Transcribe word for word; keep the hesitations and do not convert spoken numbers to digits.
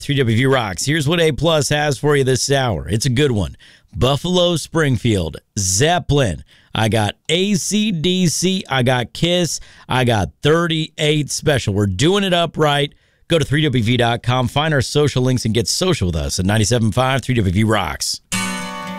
three W V Rocks. Here's what A Plus has for you this hour. It's a good one. Buffalo Springfield, Zeppelin. I got A C D C. I got Kiss. I got thirty-eight Special. We're doing it up right. Go to three W V dot com, find our social links, and get social with us at ninety-seven point five three W V Rocks.